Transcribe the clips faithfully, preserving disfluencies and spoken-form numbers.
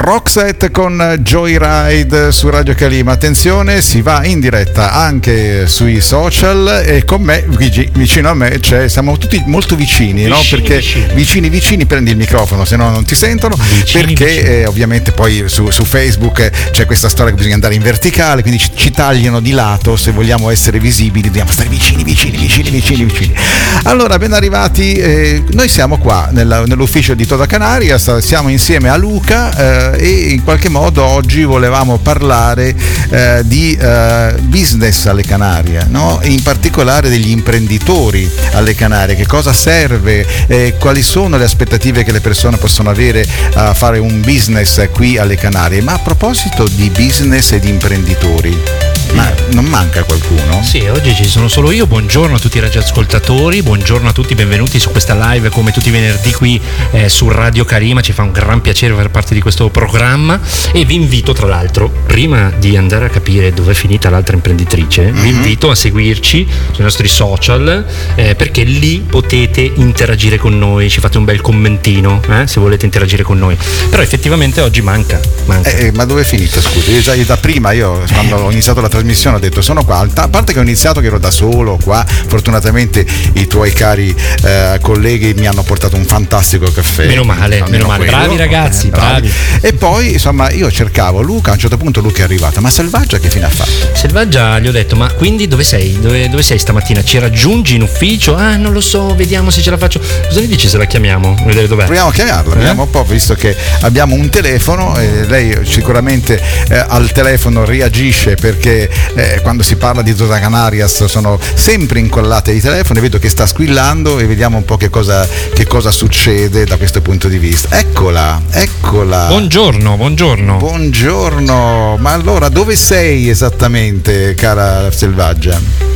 Roxette con Joyride su Radio Calima. Attenzione, si va in diretta anche sui social e con me, vicino a me, c'è, siamo tutti molto vicini, vicini no? Perché vicini. vicini vicini prendi il microfono, se no non ti sentono, vicini, perché vicini. Eh, ovviamente poi su, su Facebook eh, c'è questa storia che bisogna andare in verticale, quindi ci, ci tagliano di lato, se vogliamo essere visibili dobbiamo stare vicini vicini vicini vicini vicini. Allora, ben arrivati, eh, noi siamo qua nella, nell'ufficio di Toda Canaria, siamo insieme a Luca eh, e in qualche modo oggi volevamo parlare eh, di eh, business alle Canarie, no? In particolare degli imprenditori alle Canarie, che cosa serve, eh, quali sono le aspettative che le persone possono avere a fare un business qui alle Canarie. Ma a proposito di business e di imprenditori, ma non manca qualcuno? Sì, oggi ci sono solo io. Buongiorno a tutti i radioascoltatori, buongiorno a tutti, benvenuti su questa live come tutti i venerdì qui eh, su Radio Calima. Ci fa un gran piacere fare parte di questo programma e vi invito, tra l'altro, prima di andare a capire dove è finita l'altra imprenditrice, mm-hmm. vi invito a seguirci sui nostri social eh, perché lì potete interagire con noi, ci fate un bel commentino eh, se volete interagire con noi. Però effettivamente oggi manca, manca. Eh, ma dove è finita, scusa? Io già da prima, io quando ho iniziato la trasmissione ho detto sono qua, a parte che ho iniziato che ero da solo qua, fortunatamente i tuoi cari eh, colleghi mi hanno portato un fantastico caffè, meno male, meno male, quello. bravi ragazzi, eh, bravi. bravi e poi insomma io cercavo Luca, a un certo punto Luca è arrivata, ma Selvaggia che fine ha fatto? Selvaggia gli ho detto ma quindi dove sei? Dove, dove sei stamattina? Ci raggiungi in ufficio? Ah, non lo so, vediamo se ce la faccio. Cosa mi dici se la chiamiamo? Vedere dov'è? Proviamo a chiamarla, eh? vediamo un po', visto che abbiamo un telefono e lei sicuramente eh, al telefono reagisce perché eh, quando si parla di Toda Canarias sono sempre incollate i telefoni. Vedo che sta squillando e vediamo un po' che cosa, che cosa succede da questo punto di vista. Eccola, eccola. Buongiorno, buongiorno. Buongiorno, ma allora dove sei esattamente, cara Selvaggia?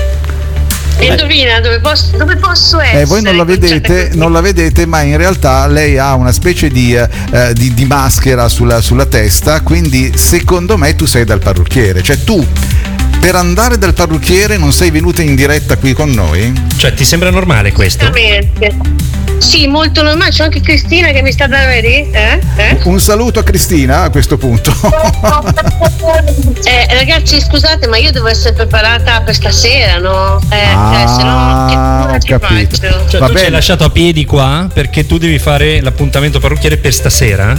Indovina dove posso, dove posso essere? Eh, voi non la vedete, non la vedete, ma in realtà lei ha una specie di, eh, di, di maschera sulla, sulla testa, quindi secondo me tu sei dal parrucchiere, cioè tu per andare dal parrucchiere non sei venuta in diretta qui con noi? Cioè ti sembra normale questo? Esattamente. Sì, molto normale, c'è anche Cristina che mi sta da vedere. Eh? Eh? Un saluto a Cristina a questo punto. eh, ragazzi, scusate, ma io devo essere preparata per stasera, no? Eh, ah, eh, se no, che ho capito. Faccio? Cioè, tu ci hai lasciato a piedi qua perché tu devi fare l'appuntamento parrucchiere per stasera?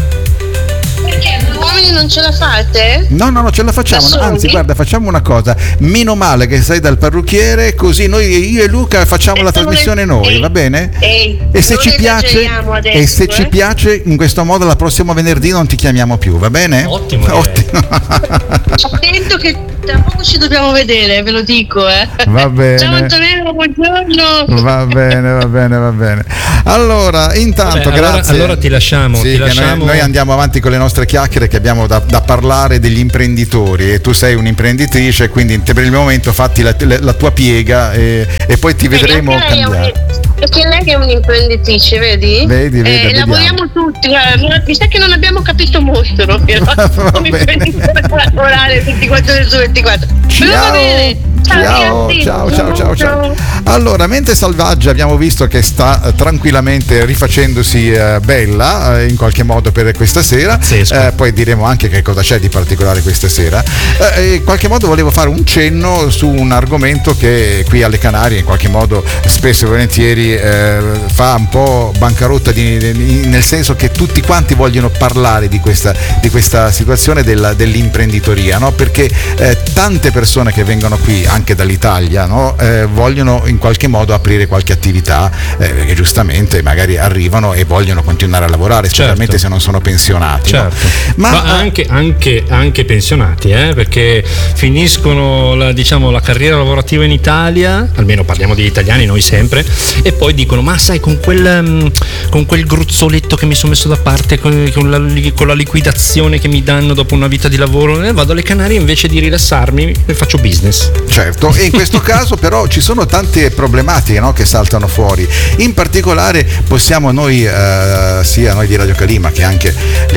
Perché uomini non ce la fate? No, no, no, ce la facciamo. Anzi, guarda, facciamo una cosa. Meno male che sei dal parrucchiere, così noi, io e Luca, facciamo e la trasmissione noi, ehi, va bene? Ehi, e se ci piace, adesso, e se eh? ci piace, in questo modo, la prossima venerdì non ti chiamiamo più, va bene? Ottimo. Ottimo. Attento che tra poco ci dobbiamo vedere, ve lo dico, eh. Va bene. Ciao Antonello, buongiorno. Va bene, va bene, va bene. Allora, intanto, Vabbè, grazie. Allora, allora ti lasciamo. Sì, ti lasciamo... Noi, noi andiamo avanti con le nostre chiacchiere, che abbiamo da, da parlare degli imprenditori e tu sei un'imprenditrice, quindi per il momento fatti la, la tua piega e, e poi ti vedremo eh, cambiare. Perché lei è un'imprenditrice, vedi? Vedi, vedi, eh, lavoriamo tutti, guarda, mi sa che non abbiamo capito molto, no? Come imprenditore lavorare ventiquattro ore su ventiquattro. Ciao. Ciao, ciao, ciao, ciao, ciao. Allora, mentre Selvaggia abbiamo visto che sta eh, tranquillamente rifacendosi eh, bella eh, in qualche modo per questa sera, eh, poi diremo anche che cosa c'è di particolare questa sera. Eh, in qualche modo volevo fare un cenno su un argomento che qui alle Canarie in qualche modo spesso e volentieri eh, fa un po' bancarotta, di, di, nel senso che tutti quanti vogliono parlare di questa, di questa situazione della, dell'imprenditoria, no? Perché eh, tante persone che vengono qui anche dall'Italia, no? eh, vogliono in qualche modo aprire qualche attività eh, che giustamente magari arrivano e vogliono continuare a lavorare, specialmente certo. se non sono pensionati, certo. no? ma, ma anche, anche, anche pensionati eh? Perché finiscono la, diciamo, la carriera lavorativa in Italia, almeno parliamo degli italiani noi sempre, e poi dicono ma sai con quel, con quel gruzzoletto che mi sono messo da parte con, con, la, con la liquidazione che mi danno dopo una vita di lavoro eh, vado alle Canarie invece di rilassarmi e faccio business. Certo, e in questo caso però ci sono tante problematiche, no, che saltano fuori. In particolare possiamo noi, eh, sia noi di Radio Calima che anche gli,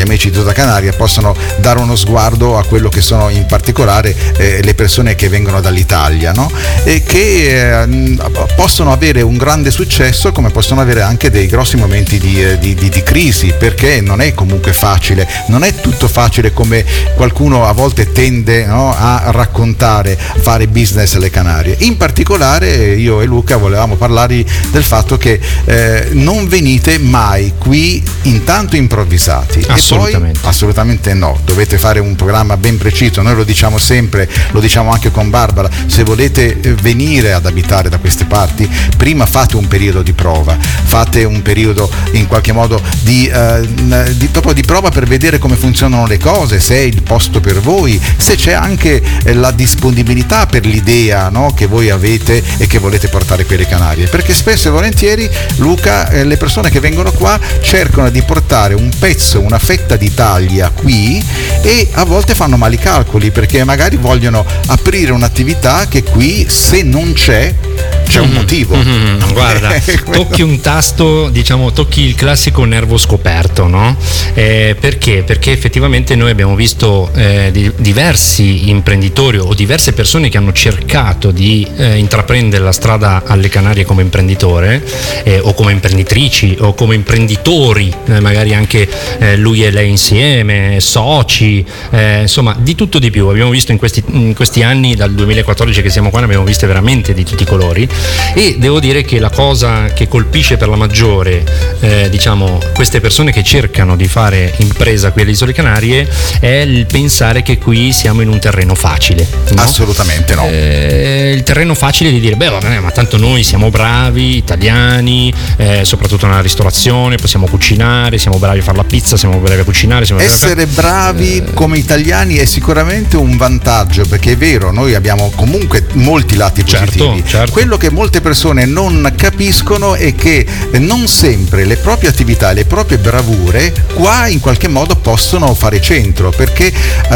amici di Tutta Canaria possano dare uno sguardo a quello che sono in particolare eh, le persone che vengono dall'Italia, no? E che eh, possono avere un grande successo, come possono avere anche dei grossi momenti di, di, di, di crisi, perché non è comunque facile, non è tutto facile come qualcuno a volte tende, no, a raccontare, fare business alle Canarie. In particolare io e Luca volevamo parlare del fatto che eh, non venite mai qui intanto improvvisati. Assolutamente. E poi assolutamente no, dovete fare un programma ben preciso, noi lo diciamo sempre, lo diciamo anche con Barbara, se volete venire ad abitare da queste parti, prima fate un periodo di prova, fate un periodo in qualche modo di, eh, di, proprio di prova per vedere come funzionano le cose, se è il posto per voi, se c'è anche eh, la disponibilità per l'idea, no, che voi avete e che volete portare qui alle Canarie, perché spesso e volentieri, Luca, eh, le persone che vengono qua cercano di portare un pezzo, una fetta d'Italia qui e a volte fanno mali calcoli perché magari vogliono aprire un'attività che qui, se non c'è, c'è un motivo. Mm-hmm. Guarda, tocchi un tasto, diciamo, tocchi il classico nervo scoperto, no? Eh, perché? Perché effettivamente noi abbiamo visto eh, di, diversi imprenditori o diverse persone che hanno cercato di eh, intraprendere la strada alle Canarie come imprenditore eh, o come imprenditrici o come imprenditori, eh, magari anche eh, lui e lei insieme, soci, eh, insomma di tutto di più. Abbiamo visto in questi, in questi anni, dal duemilaquattordici che siamo qua, ne abbiamo viste veramente di tutti i colori, e devo dire che la cosa che colpisce per la maggiore eh, diciamo queste persone che cercano di fare impresa qui alle Isole Canarie è il pensare che qui siamo in un terreno facile, no? Assolutamente no. Eh, il terreno facile di dire beh vabbè, ma tanto noi siamo bravi italiani, eh, soprattutto nella ristorazione, possiamo cucinare, siamo bravi a fare la pizza, siamo bravi a cucinare, siamo essere bravi eh... come italiani è sicuramente un vantaggio, perché è vero, noi abbiamo comunque molti lati positivi. Certo, certo. Quello che molte persone non capiscono è che non sempre le proprie attività, le proprie bravure qua in qualche modo possono fare centro, perché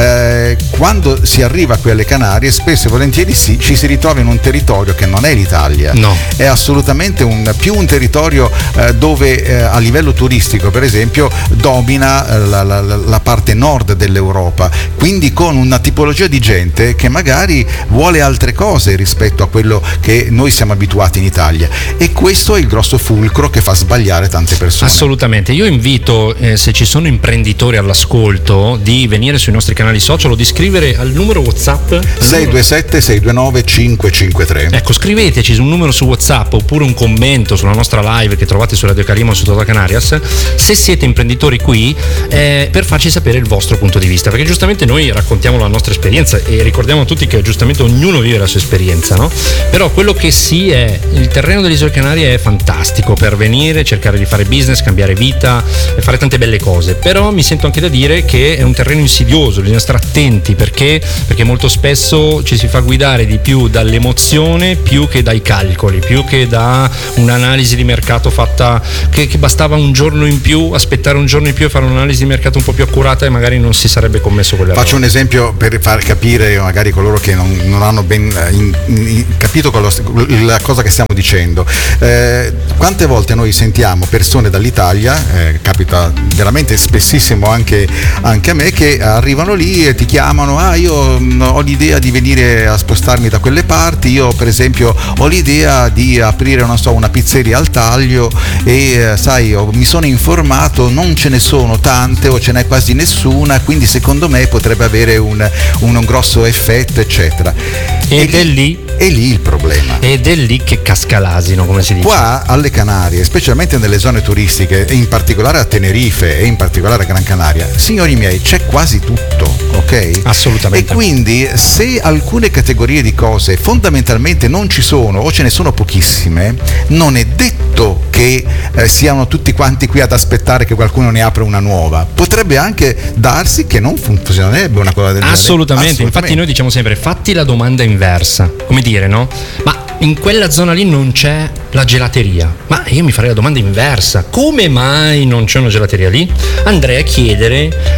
eh, quando si arriva qui alle Canarie spesso e volentieri si, ci si ritrova in un territorio che non è l'Italia, no. È assolutamente un, più un territorio eh, dove eh, a livello turistico per esempio domina eh, la, la, la parte nord dell'Europa, quindi con una tipologia di gente che magari vuole altre cose rispetto a quello che noi siamo abituati in Italia, e questo è il grosso fulcro che fa sbagliare tante persone. Assolutamente, io invito eh, se ci sono imprenditori all'ascolto di venire sui nostri canali social o di scrivere al numero WhatsApp sei due sette sei due nove cinque cinque tre. Ecco, scriveteci su un numero su WhatsApp oppure un commento sulla nostra live che trovate su Radio Calima o su Tutta Canarias, se siete imprenditori qui, eh, per farci sapere il vostro punto di vista, perché giustamente noi raccontiamo la nostra esperienza e ricordiamo a tutti che giustamente ognuno vive la sua esperienza, no? Però quello che sì è, il terreno delle Isole Canarie è fantastico per venire, cercare di fare business, cambiare vita e fare tante belle cose, però mi sento anche da dire che è un terreno insidioso, bisogna stare attenti perché, perché molto spesso ci si fa guidare di più dall'emozione più che dai calcoli, più che da un'analisi di mercato fatta che, che bastava un giorno in più, aspettare un giorno in più e fare un'analisi di mercato un po' più accurata e magari non si sarebbe commesso quell'errore. Faccio un esempio per far capire magari coloro che non, non hanno ben in, in, capito quello, la cosa che stiamo dicendo. Eh, quante volte noi sentiamo persone dall'Italia, eh, capita veramente spessissimo anche, anche a me, che arrivano lì e ti chiamano, ah io mh, ho l'idea di venire a spostarmi da quelle parti, io per esempio ho l'idea di aprire non so una pizzeria al taglio e eh, sai io, mi sono informato, non ce ne sono tante o ce n'è quasi nessuna, quindi secondo me potrebbe avere un, un, un grosso effetto eccetera. Ed è lì è lì il problema. Ed è lì che casca l'asino, come si dice. Qua alle Canarie, specialmente nelle zone turistiche, e in particolare a Tenerife e in particolare a Gran Canaria, signori miei, c'è quasi tutto, ok? Assolutamente. E quindi se alcune categorie di cose fondamentalmente non ci sono o ce ne sono pochissime, non è detto che eh, siano tutti quanti qui ad aspettare che qualcuno ne apra una nuova. Potrebbe anche darsi che non funzionerebbe una cosa del genere. Assolutamente. Infatti noi diciamo sempre, fatti la domanda inversa, come dire, no? Ma in quella zona lì non c'è la gelateria, ma io mi farei la domanda inversa: come mai non c'è una gelateria lì? Andrei a chiedere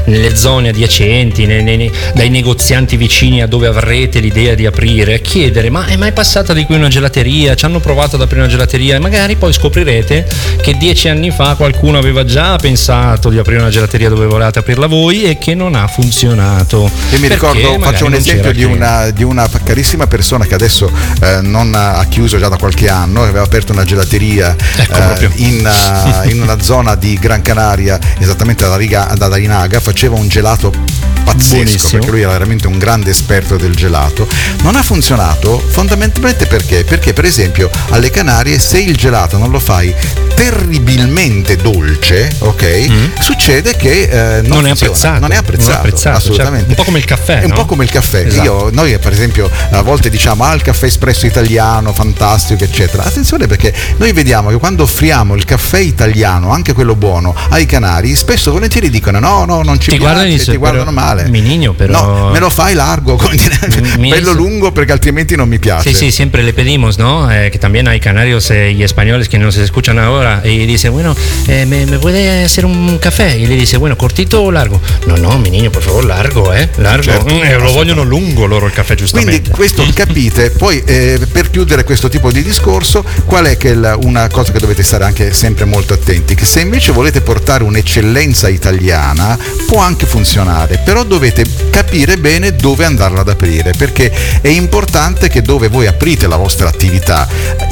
nelle zone adiacenti, nei, nei, dai negozianti vicini a dove avrete l'idea di aprire, a chiedere: ma è mai passata di qui una gelateria? Ci hanno provato ad aprire una gelateria? E magari poi scoprirete che dieci anni fa qualcuno aveva già pensato di aprire una gelateria dove volevate aprirla voi e che non ha funzionato. Io mi ricordo, faccio un esempio di una, di una carissima persona che adesso eh, non ha chiuso già da qualche anno, aveva aperto una gelateria ecco, eh, in, uh, in una zona di Gran Canaria, esattamente da, Riga, da Darinaga, faceva un gelato pazzesco. Buonissimo. Perché lui era veramente un grande esperto del gelato. Non ha funzionato fondamentalmente perché? Perché per esempio alle Canarie, se il gelato non lo fai terribilmente dolce, ok, mm. succede che eh, non, non, è apprezzato, non è apprezzato, non è apprezzato assolutamente. Cioè, un po' come il caffè, è un no? po' come il caffè. Esatto. Io, noi per esempio a volte diciamo ah il caffè espresso italiano fantastico eccetera. Attenzione, perché noi vediamo che quando offriamo il caffè italiano, anche quello buono, ai canari, spesso volentieri dicono no no non ci ti piace, guardano, ti guardano male. Minigno, però no, me lo fai largo, come dire, Mi bello es... lungo, perché altrimenti non mi piace. Sí, sí, siempre le pedimos, ¿no? Eh, que también hay canarios eh, y españoles que nos escuchan ahora y dice, bueno, eh, ¿me, ¿me puede hacer un café? Y le dice, bueno, cortito o largo? No, no, mi niño, per favore, largo, eh? Largo. Certo, mm, eh, lo vogliono lungo loro il caffè, giustamente. Quindi questo capite. Poi eh, per chiudere questo tipo di discorso, qual è che la, una cosa che dovete stare anche sempre molto attenti, che se invece volete portare un'eccellenza italiana può anche funzionare, però dovete capire bene dove andarla ad aprire, perché è importante che dove voi aprite la vostra attività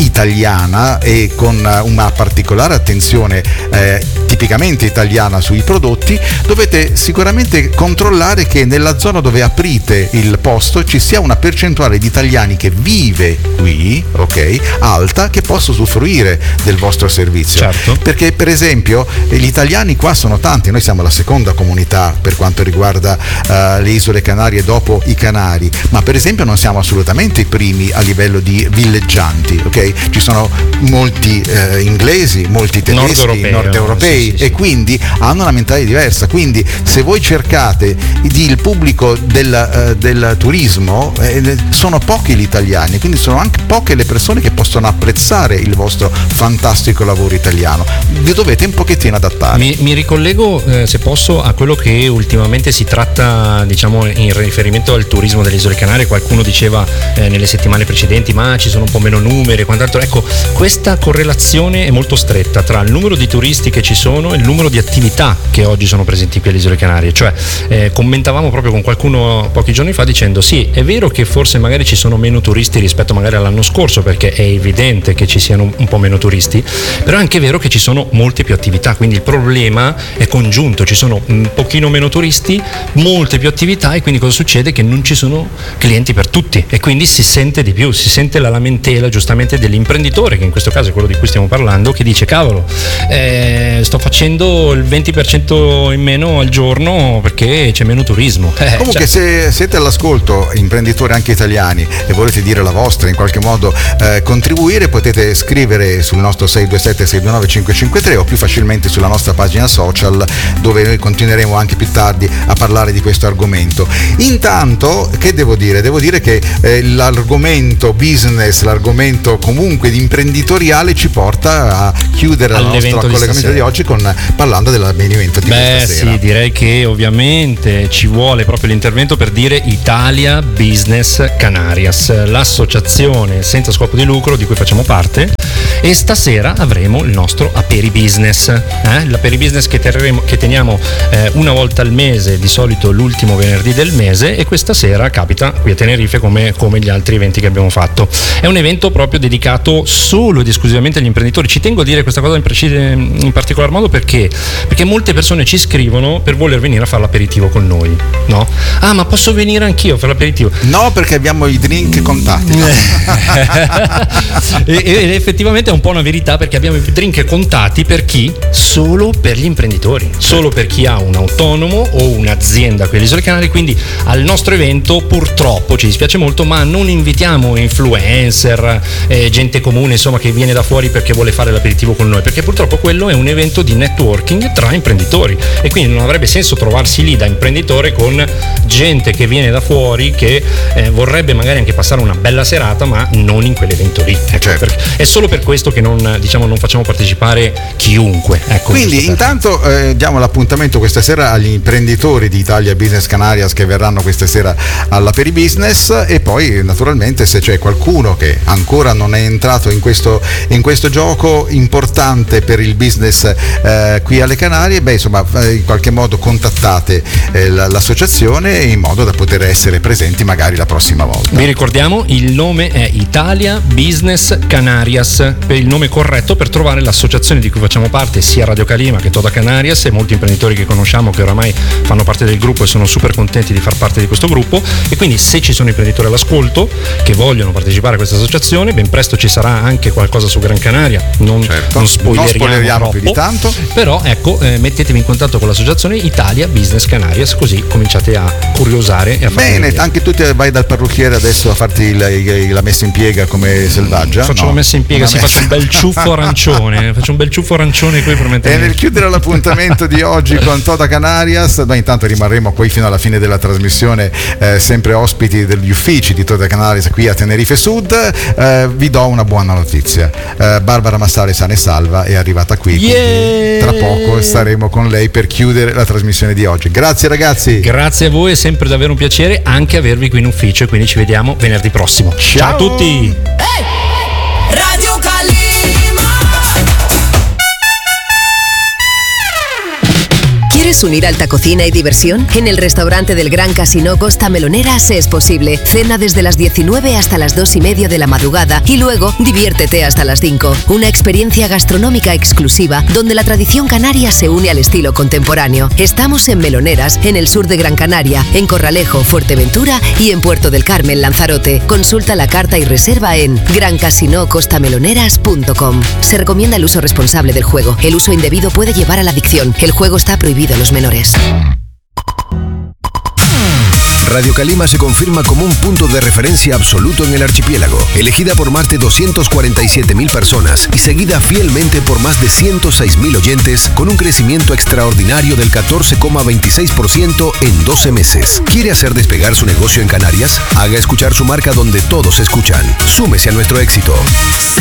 italiana e con una particolare attenzione eh, tipicamente italiana sui prodotti, dovete sicuramente controllare che nella zona dove aprite il posto ci sia una percentuale di italiani che vive qui, ok, alta, che possa usufruire del vostro servizio. Certo. Perché per esempio gli italiani qua sono tanti, noi siamo la seconda comunità per quanto riguarda uh, le isole Canarie dopo i Canari, ma per esempio non siamo assolutamente i primi a livello di villeggianti, ok? Ci sono molti eh, inglesi, molti tedeschi, nord-europei, nord-europei sì, sì, sì. E quindi hanno una mentalità diversa. Quindi se voi cercate di, il pubblico del, uh, del turismo, eh, sono pochi gli italiani, quindi sono anche poche le persone che possono apprezzare il vostro fantastico lavoro italiano. Vi dovete un pochettino adattare. Mi, mi ricollego, eh, se posso, a quello che ultimamente si tratta, diciamo, in riferimento al turismo delle Isole Canarie. Qualcuno diceva eh, nelle settimane precedenti ma ci sono un po' meno numeri e quant'altro. Ecco, questa correlazione è molto stretta tra il numero di turisti che ci sono e il numero di attività che oggi sono presenti qui alle Isole Canarie. Cioè eh, commentavamo proprio con qualcuno pochi giorni fa dicendo sì, è vero che forse magari ci sono meno turisti rispetto magari all'anno scorso, perché è evidente che ci siano un po' meno turisti, però è anche vero che ci sono molte più attività, quindi il problema è congiunto, ci sono un pochino meno turisti, molte più attività, e quindi cosa succede? Che non ci sono clienti per tutti e quindi si sente di più, si sente la lamentela giustamente dell'imprenditore, che in questo caso è quello di cui stiamo parlando, che dice cavolo, eh, sto facendo il venti per cento in meno al giorno perché c'è meno turismo. Eh, Comunque cioè... se siete all'ascolto, imprenditori anche italiani, e volete dire la vostra, in qualche modo eh, contribuire, potete scrivere sul nostro sei due sette sei due nove cinque cinque tre o più facilmente sulla nostra pagina social, dove noi continueremo anche più tardi a parlare di questo argomento. Intanto, che devo dire? Devo dire che eh, l'argomento business, l'argomento comunque imprenditoriale ci porta a chiudere il nostro collegamento di, di oggi con parlando dell'avvenimento di Beh, questa sera. Sì, direi che ovviamente ci vuole proprio l'intervento per dire Italia Business Canarias, l'associazione senza scopo di lucro di cui facciamo parte, e stasera avremo il nostro Aperi Business, eh? l'Aperi Business che, terremo, che teniamo eh, una volta al mese, di solito l'ultimo venerdì del mese, e questa sera capita qui a Tenerife come, come gli altri eventi che abbiamo fatto. È un evento proprio dedicato solo ed esclusivamente agli imprenditori. Ci tengo a dire questa cosa in, precise, in particolar modo perché perché molte persone ci scrivono per voler venire a fare l'aperitivo con noi, no? Ah, ma posso venire anch'io a fare l'aperitivo? No, perché abbiamo i drink contati. No? e, ed effettivamente è un po' una verità, perché abbiamo i drink contati per chi? Solo per gli imprenditori, solo per chi ha un autonomo o un'azienda azienda qui alle Isole Canarie, quindi al nostro evento purtroppo, ci dispiace molto, ma non invitiamo influencer, eh, gente comune insomma che viene da fuori perché vuole fare l'aperitivo con noi, perché purtroppo quello è un evento di networking tra imprenditori e quindi non avrebbe senso trovarsi lì da imprenditore con gente che viene da fuori che eh, vorrebbe magari anche passare una bella serata, ma non in quell'evento lì, ecco, certo. È solo per questo che non, diciamo, non facciamo partecipare chiunque, ecco. Quindi intanto eh, diamo l'appuntamento questa sera agli imprenditori di Italia Business Canarias che verranno questa sera alla Peribusiness, e poi naturalmente se c'è qualcuno che ancora non è entrato in questo, in questo gioco importante per il business eh, qui alle Canarie, beh insomma in qualche modo contattate eh, l'associazione in modo da poter essere presenti magari la prossima volta. Vi ricordiamo, il nome è Italia Business Canarias, per il nome corretto per trovare l'associazione di cui facciamo parte, sia Radio Calima che Toda Canarias, e molti imprenditori che conosciamo che oramai fanno parte del gruppo e sono super contenti di far parte di questo gruppo. E quindi se ci sono imprenditori all'ascolto che vogliono partecipare a questa associazione, ben presto ci sarà anche qualcosa su Gran Canaria, non, certo. non spoileriamo, non spoileriamo troppo, più di tanto, però ecco, eh, mettetevi in contatto con l'associazione Italia Business Canarias, così cominciate a curiosare e a fare. Bene, anche tu te vai dal parrucchiere adesso a farti il, il, la messa in piega come Selvaggia? Faccio no, la messa in piega, si faccio un bel ciuffo arancione, faccio un bel ciuffo arancione qui per mettere. E nel chiudere l'appuntamento di oggi con Toda Canarias, noi intanto rimarremo poi fino alla fine della trasmissione eh, sempre ospiti degli uffici di Toda Canarias qui a Tenerife Sud. Eh, vi do una buona notizia, eh, Barbara Massale sana e salva è arrivata qui, yeah! Tra poco staremo con lei per chiudere la trasmissione di oggi. Grazie ragazzi. Grazie a voi, è sempre davvero un piacere anche avervi qui in ufficio, e quindi ci vediamo venerdì prossimo. Ciao, Ciao a tutti. Hey! Radio Calima. ¿Quieres unir alta cocina y diversión? En el restaurante del Gran Casino Costa Meloneras es posible. Cena desde las diecinueve hasta las dos y media de la madrugada y luego diviértete hasta las cinco. Una experiencia gastronómica exclusiva donde la tradición canaria se une al estilo contemporáneo. Estamos en Meloneras, en el sur de Gran Canaria, en Corralejo, Fuerteventura y en Puerto del Carmen, Lanzarote. Consulta la carta y reserva en gran casino costa meloneras punto com. Se recomienda el uso responsable del juego. El uso indebido puede llevar a la adicción. El juego está prohibido a los menores. Radio Calima se confirma como un punto de referencia absoluto en el archipiélago, elegida por más de doscientas cuarenta y siete mil personas y seguida fielmente por más de ciento seis mil oyentes, con un crecimiento extraordinario del catorce coma veintiséis por ciento en doce meses. ¿Quiere hacer despegar su negocio en Canarias? Haga escuchar su marca donde todos escuchan. Súmese a nuestro éxito.